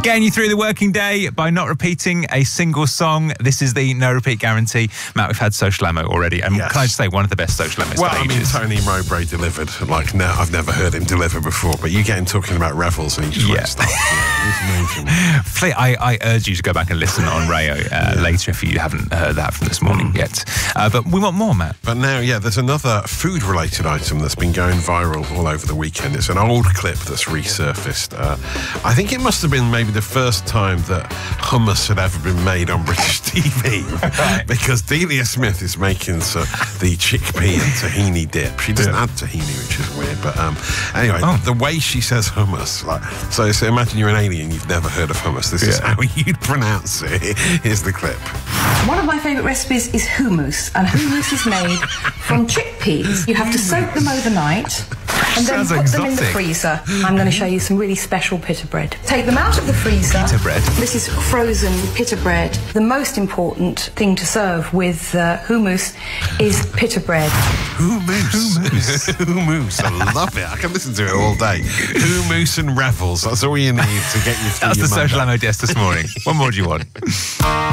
Getting you through the working day by not repeating a single song. This is the no repeat guarantee. Matt, we've had Social Ammo already, and Yes. can I just say, one of the best Social Ammos Well, for I mean, ages. Tony Mowbray delivered. Like, no, I've never heard him deliver before, but you get him talking about Revels and he just won't stop. He's amazing. I urge you to go back and listen on Rayo later if you haven't heard that from this morning yet. But we want more, Matt. But now, there's another food-related item that's been going viral all over the weekend. It's an old clip that's resurfaced. I think it must have been maybe the first time that hummus had ever been made on British TV. Right. Because Delia Smith is making the chickpea and tahini dip. She doesn't add tahini, which is weird. But anyway, the way she says hummus, so imagine you're an alien, you've never heard of hummus. This is how you'd pronounce it. Here's the clip. One of my favourite recipes is hummus, and hummus is made from chickpeas. You have to soak them overnight and then Sounds put them in the exotic. freezer. I'm going to show you some really special pita bread. Take them out of the freezer. Pita bread. This is frozen pita bread. The most important thing to serve with hummus is pita bread. Hummus. Hummus. I love it. I can listen to it all day. Hummus and Revels. That's all you need to get you through That's your the Social Monday. Ammo desk this morning. What more do you want?